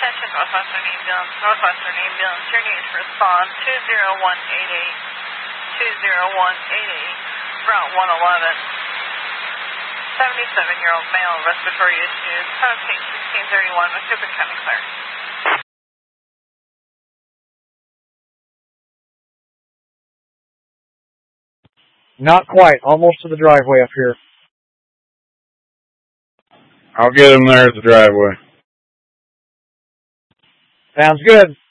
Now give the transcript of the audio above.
Attention Northwestern Ambulance. Northwestern Ambulance, your needs to respond 20188. 20188, Route 111. 77-year-old male, respiratory issues, approaching 1631, Macoupin County Clerk. Not quite. Almost to the driveway up here. I'll get him there at the driveway. Sounds good.